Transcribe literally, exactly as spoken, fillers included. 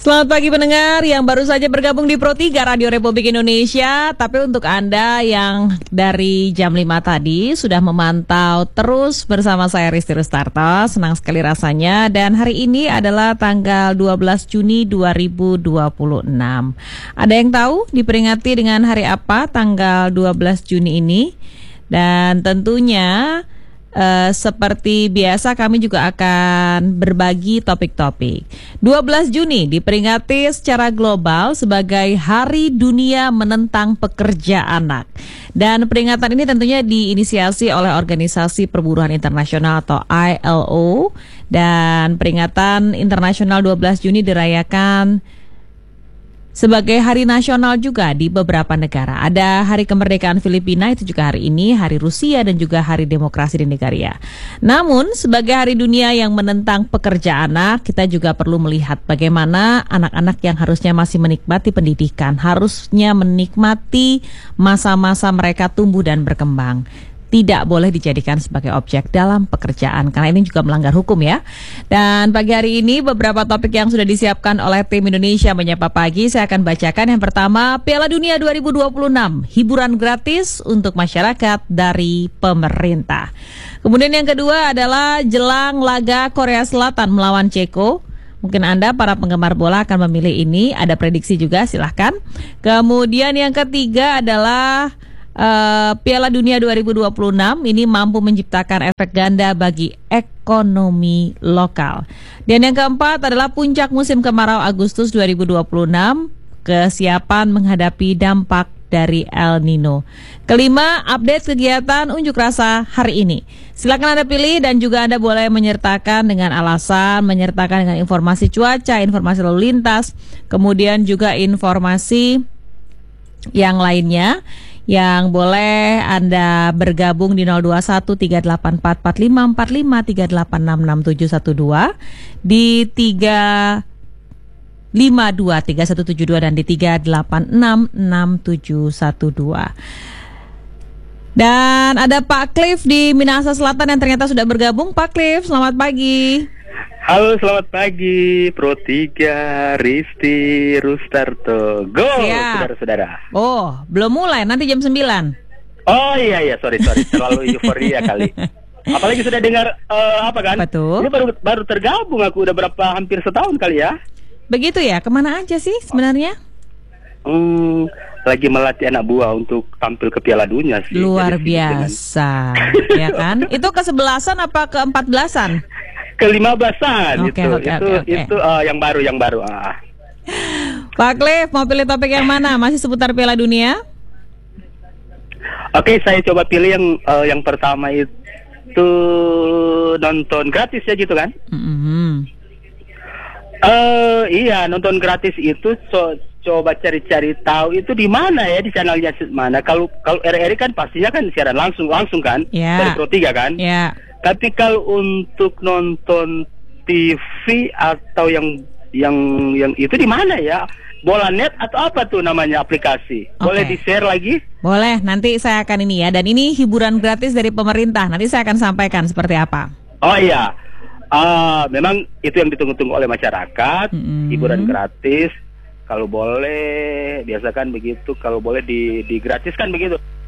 Selamat pagi pendengar yang baru saja bergabung di Pro tiga Radio Republik Indonesia. Tapi untuk Anda yang dari jam lima tadi sudah memantau terus bersama saya Risti Rustarto, senang sekali rasanya. Dan hari ini adalah tanggal dua belas Juni dua ribu dua puluh enam. Ada yang tahu diperingati dengan hari apa tanggal dua belas Juni ini? Dan tentunya Uh, seperti biasa kami juga akan berbagi topik-topik. dua belas Juni diperingati secara global sebagai Hari Dunia Menentang Pekerja Anak. Dan peringatan ini tentunya diinisiasi oleh Organisasi Perburuan Internasional atau I L O. Dan peringatan internasional dua belas Juni dirayakan sebagai hari nasional juga di beberapa negara. Ada Hari Kemerdekaan Filipina, itu juga hari ini, Hari Rusia dan juga Hari Demokrasi di Nigeria. Namun sebagai Hari Dunia yang menentang pekerja anak, kita juga perlu melihat bagaimana anak-anak yang harusnya masih menikmati pendidikan, harusnya menikmati masa-masa mereka tumbuh dan berkembang, tidak boleh dijadikan sebagai objek dalam pekerjaan, karena ini juga melanggar hukum ya. Dan pagi hari ini beberapa topik yang sudah disiapkan oleh tim Indonesia Menyapa Pagi saya akan bacakan. Yang pertama, Piala Dunia dua ribu dua puluh enam, hiburan gratis untuk masyarakat dari pemerintah. Kemudian yang kedua adalah jelang laga Korea Selatan melawan Ceko. Mungkin Anda para penggemar bola akan memilih ini, ada prediksi juga, silahkan. Kemudian yang ketiga adalah Uh, Piala Dunia dua ribu dua puluh enam ini mampu menciptakan efek ganda bagi ekonomi lokal. Dan yang keempat adalah puncak musim kemarau Agustus dua ribu dua puluh enam, kesiapan menghadapi dampak dari El Nino. Kelima, update kegiatan unjuk rasa hari ini. Silakan Anda pilih dan juga Anda boleh menyertakan dengan alasan, menyertakan dengan informasi cuaca, informasi lalu lintas, kemudian juga informasi yang lainnya yang boleh Anda bergabung di nol dua satu tiga delapan empat empat lima empat lima tiga delapan enam enam tujuh satu dua, di tiga lima dua tiga satu tujuh dua dan di tiga delapan enam enam tujuh satu dua. Dan ada Pak Cliff di Minahasa Selatan yang ternyata sudah bergabung. Pak Cliff, selamat pagi. Halo, selamat pagi Pro tiga, Risti Rustarto. Go, siap, saudara-saudara. Oh, belum mulai, nanti jam sembilan. Oh iya, iya, sorry, sorry. Terlalu euforia kali. Apalagi sudah dengar, uh, apa kan? Betul. Ini baru, baru tergabung aku, udah berapa, hampir setahun kali ya. Begitu ya, kemana aja sih sebenarnya? Hmm, lagi melatih anak buah untuk tampil ke Piala Dunia sih. Luar Jadi, biasa, ya kan? Itu kesebelasan apa ke empat belasan? Ke lima belasan, okay, itu, okay, itu, okay, okay. itu uh, yang baru, yang baru. Ah. Pak Cliff, mau pilih topik yang mana? Masih seputar Piala Dunia? Oke, okay, saya coba pilih yang uh, yang pertama itu nonton gratis ya gitu kan? Mm-hmm. Uh, iya, nonton gratis itu so, coba cari-cari tahu itu di mana ya, di channelnya mana. Kalau kalau R R I kan pastinya kan siaran langsung langsung kan, yeah. dari Pro tiga kan. Yeah. Tapi kalau untuk nonton T V atau yang yang yang itu di mana ya? Bolanet atau apa tuh namanya aplikasi? Boleh okay. di-share lagi? Boleh, nanti saya akan ini ya. Dan ini hiburan gratis dari pemerintah. Nanti saya akan sampaikan seperti apa. Oh iya, uh, memang itu yang ditunggu-tunggu oleh masyarakat. Mm-hmm. Hiburan gratis. Kalau boleh, biasakan begitu. Kalau boleh di digratiskan begitu.